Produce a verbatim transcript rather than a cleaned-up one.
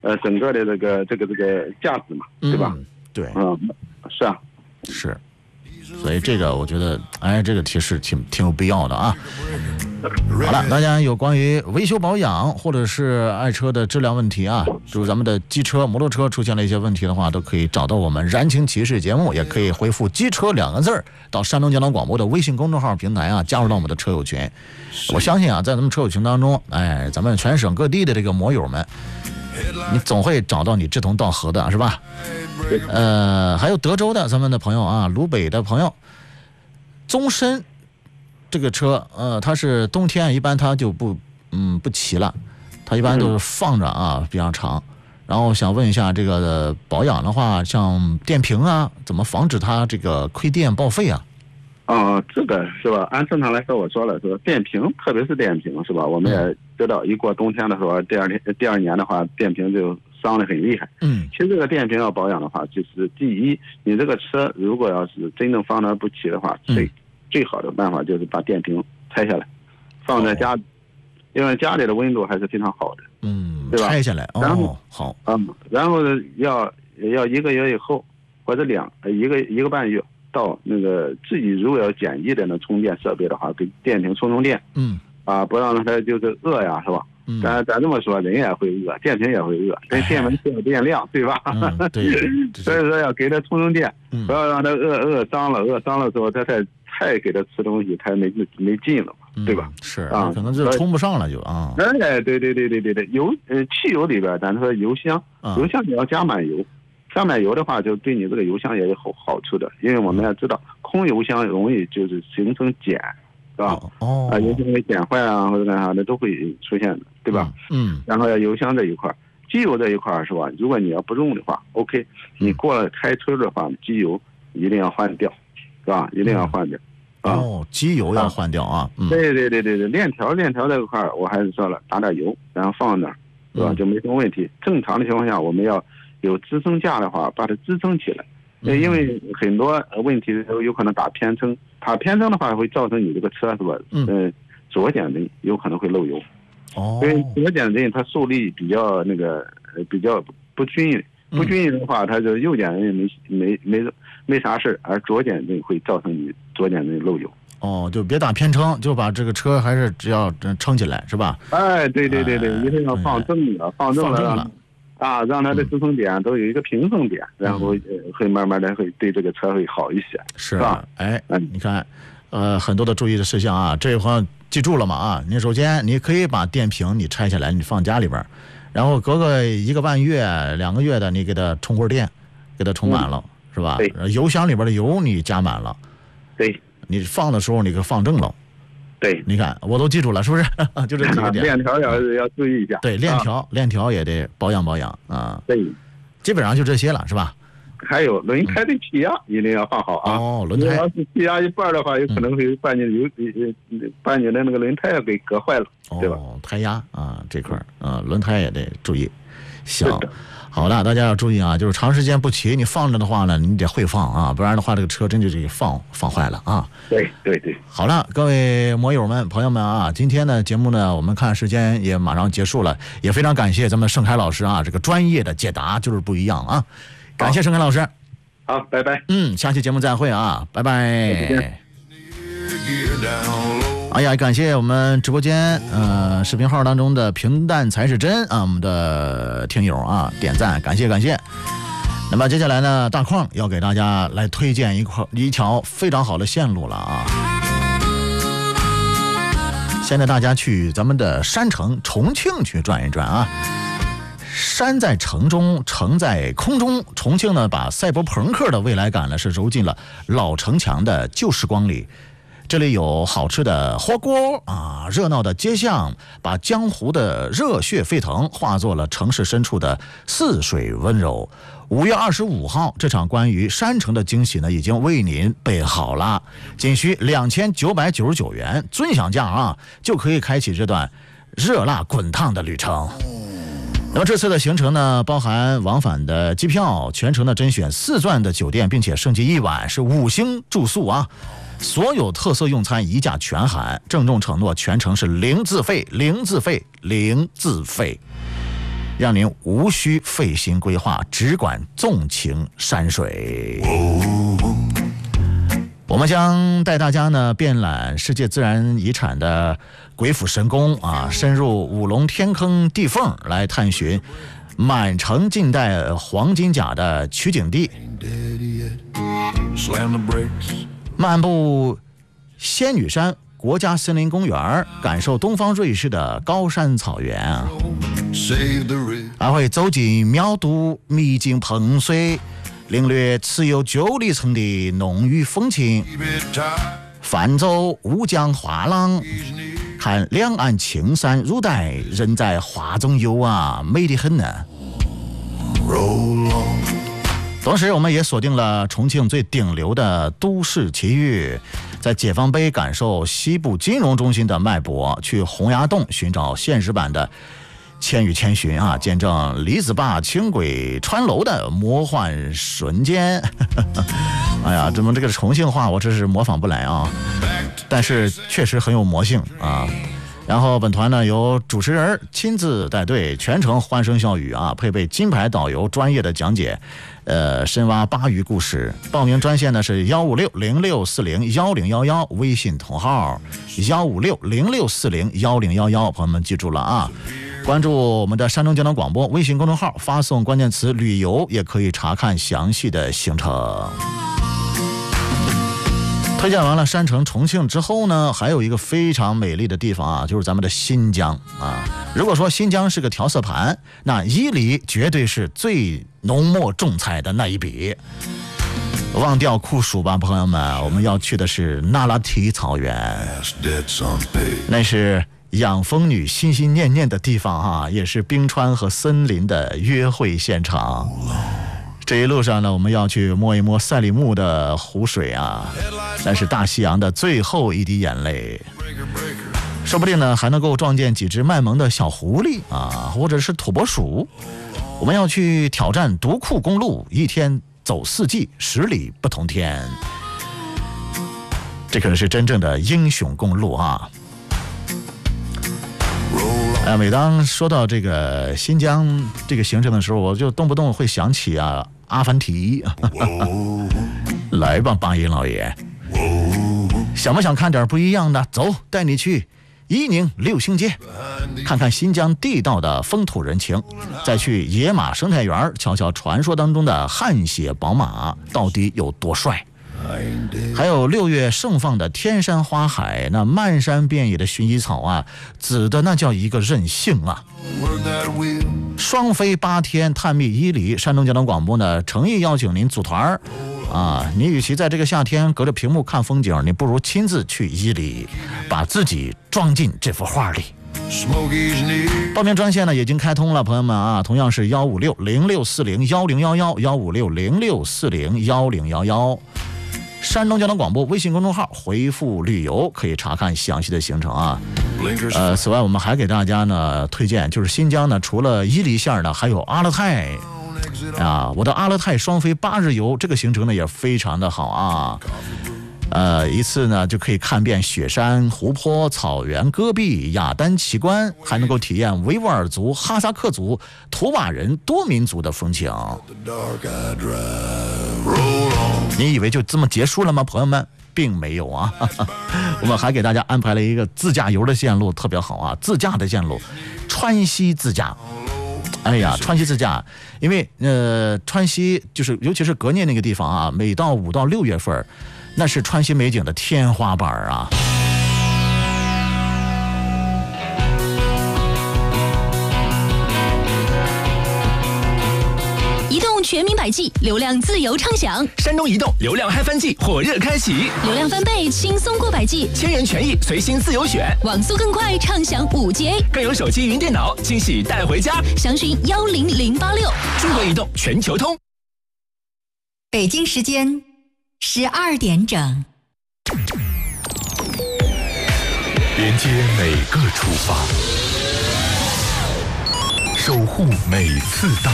呃整个的这个这个这个价值嘛，对吧？ 嗯、对， 嗯，是啊， 是。所以这个我觉得，哎，这个提示挺挺有必要的啊。好了，大家有关于维修保养或者是爱车的质量问题啊，就是咱们的机车、摩托车出现了一些问题的话，都可以找到我们燃情骑士节目，也可以回复机车两个字儿到山东交通广播的微信公众号平台啊，加入到我们的车友群。我相信啊，在咱们车友群当中，哎，咱们全省各地的这个摩友们，你总会找到你志同道合的，是吧？呃，还有德州的咱们的朋友啊，鲁北的朋友，宗申这个车，呃，它是冬天一般它就不嗯不骑了，它一般都是放着啊，比较长。然后想问一下这个保养的话，像电瓶啊，怎么防止它这个亏电报废啊？ 啊，这个是吧？按正常来说，我说了，说电瓶，特别是电瓶，是吧？我们也知道，一过冬天的时候，第二天、第二年的话，电瓶就伤得很厉害。 嗯， 其实这个电瓶要保养的话，就是第一，你这个车如果要是真正放那不骑的话，最、嗯、最好的办法就是把电瓶拆下来，放在家里，哦、因为家里的温度还是非常好的。 嗯， 对吧？ 拆下来，哦， 然后好， 嗯，然后要要一个月以后，或者两一个一个半月。到那个自己如果要简易的那充电设备的话，给电瓶充充电， 嗯， 啊，不让它就是饿呀，是吧？ 嗯， 咱咱这么说，人也会饿，电瓶也会饿，跟电门需要电量，对吧？ 嗯、对， 所以说要给它充充电， 嗯、 不要让它饿饿脏了，饿脏了之后，它再太给它吃东西，它没没劲了，对吧？ 嗯、是啊， 可能就充不上了就啊。 哎，对对对对对对，油呃汽油里边，咱说油箱，油箱你要加满油。加满油的话，就对你这个油箱也有好好处的，因为我们要知道，空油箱容易就是形成碱，是吧？ 哦， 啊，油箱会碱坏啊，或者干啥的都会出现的，对吧？ 嗯。嗯然后要油箱这一块，机油这一块是吧？如果你要不用的话 ，OK， 你过了开春的话，机油一定要换掉，是吧？一定要换掉。 嗯、哦，机油要换掉啊！嗯、 对对对对对，链条链条这一块，我还是说了，打点油，然后放那儿，是吧？就没什么问题。正常的情况下，我们要。有支撑架的话，把它支撑起来，因为很多问题都有可能打偏撑，打偏撑的话会造成你这个车是吧？嗯、呃，左减震有可能会漏油。 哦， 因为左减震它受力比较那个比较不均匀，不均匀的话，它就右减震没没没没啥事，而左减震会造成你左减震漏油。 哦，就别打偏撑，就把这个车还是只要撑起来，是吧？ 哎，对对对对， 哎、 一定要放正了，放正了。 放正了啊，让它的支撑点都有一个平衡点，嗯、然后会慢慢的会对这个车会好一些， 是吧？ 哎，嗯，你看，呃，很多的注意的事项啊，这朋友记住了吗？啊，你首先你可以把电瓶你拆下来，你放家里边，然后隔个一个半月、两个月的，你给它充会儿电，给它充满了，嗯、是吧？ 对。 油箱里边的油你加满了， 对。 你放的时候你给放正了。 对， 你看我都记住了，是不是？就这几个点。 链条要要注意一下。 对，链条、啊、链条也得保养保养啊。 对， 基本上就这些了，是吧？ 还有轮胎的气压一定要放好啊。 哦，轮胎要是气压一半的话，有可能会把你油把你的那个轮胎给割坏了，对吧？ 哦，胎压啊这块啊，轮胎也得注意。行。好的，大家要注意啊！就是长时间不骑，你放着的话呢，你得会放啊，不然的话，这个车真就给放放坏了啊！ 对对对。 好了，各位摩友们、朋友们啊，今天的节目呢，我们看时间也马上结束了，也非常感谢咱们盛开老师啊，这个专业的解答就是不一样啊！感谢盛开老师。 好，拜拜。 嗯，下期节目再会啊，拜拜。哎呀，感谢我们直播间呃视频号当中的平淡才是真啊，我们的听友啊点赞，感谢感谢。那么接下来呢，大矿要给大家来推荐一块一条非常好的线路了啊。现在大家去咱们的山城重庆去转一转啊。山在城中，城在空中。重庆呢，把赛博朋克的未来感呢是揉进了老城墙的旧时光里。这里有好吃的火锅啊，热闹的街巷，把江湖的热血沸腾化作了城市深处的似水温柔。五月二十五号，这场关于山城的惊喜呢，已经为您备好了，仅需两千九百九十九元，尊享价啊，就可以开启这段热辣滚烫的旅程。那么这次的行程呢，包含往返的机票，全程呢甄选四钻的酒店，并且升级一晚是五星住宿啊。所有特色用餐一价全含，郑重承诺全程是零自费，零自费，零自费。 让您无需费心规划，只管纵情山水。我们将带大家呢遍览世界自然遗产的鬼斧神工啊，深入五龙天坑地缝来探寻满城近代黄金甲的取景地，漫步仙女山国家森林公园，感受东方瑞士的高山草原啊，还会走进苗都秘境碰水，领略持有九里程的浓郁风情，泛舟乌江画廊，看两岸青山如黛，人在画中游啊，美得很呢。同时我们也锁定了重庆最顶流的都市奇遇，在解放碑感受西部金融中心的脉搏，去洪崖洞寻找现实版的千与千寻啊，见证李子坝轻轨穿楼的魔幻瞬间。哎呀，怎么这个重庆话我这是模仿不来啊，但是确实很有魔性啊。然后本团呢由主持人亲自带队，全程欢声笑语啊，配备金牌导游专业的讲解，呃，深挖巴渝故事。报名专线呢是幺五六零六四零幺零幺幺，微信同号幺五六零六四零幺零幺幺，朋友们记住了啊。关注我们的山东交通广播微信公众号，发送关键词旅游，也可以查看详细的行程。推荐完了山城重庆之后呢，还有一个非常美丽的地方啊，就是咱们的新疆啊。如果说新疆是个调色盘，那伊犁绝对是最浓墨重彩的那一笔。忘掉酷暑吧，朋友们，我们要去的是那拉提草原，那是养蜂女心心念念的地方啊，也是冰川和森林的约会现场。这一路上呢，我们要去摸一摸赛里木的湖水啊，那是大西洋的最后一滴眼泪。说不定呢，还能够撞见几只卖萌的小狐狸啊，或者是土拨鼠。我们要去挑战独库公路，一天走四季，十里不同天。这可能是真正的英雄公路啊！哎，每当说到这个新疆这个行程的时候，我就动不动会想起啊阿凡提。来吧，八音老爷，想不想看点不一样的？走，带你去伊宁六星街，看看新疆地道的风土人情，再去野马生态园瞧瞧传说当中的汗血宝马到底有多帅。还有六月盛放的天山花海，那漫山遍野的薰衣草啊，紫的那叫一个任性啊！双飞八天探秘伊犁，山东交通广播呢诚意邀请您组团啊！你与其在这个夏天隔着屏幕看风景，你不如亲自去伊犁，把自己装进这幅画里。报名专线呢已经开通了，朋友们啊，同样是幺五六零六四零幺零幺幺幺五六零六四零幺零幺幺。山东交通广播微信公众号回复旅游可以查看详细的行程啊。呃，此外我们还给大家呢推荐，就是新疆呢除了伊犁线呢，还有阿勒泰啊。我的阿勒泰双飞八日游这个行程呢也非常的好啊。呃，一次呢就可以看遍雪山、湖泊、草原、戈壁、雅丹奇观，还能够体验维吾尔族、哈萨克族、图瓦人多民族的风情。你以为就这么结束了吗，朋友们？并没有啊，我们还给大家安排了一个自驾游的线路，特别好啊，自驾的线路，川西自驾。哎呀，川西自驾，因为呃，川西就是尤其是格聂那个地方啊，每到五到六月份，那是川西美景的天花板啊。 移动全民百 G， 流量自由畅享。 山东移动流量嗨翻季火热开启， 流量翻倍，轻松过百 G， 千元权益随心自由选， 网速更快，畅享五 G A， 更有手机云电脑惊喜带回家。 详询幺零零八六。 中国移动全球通。 北京时间十二点整， 连接每个出发，守护每次到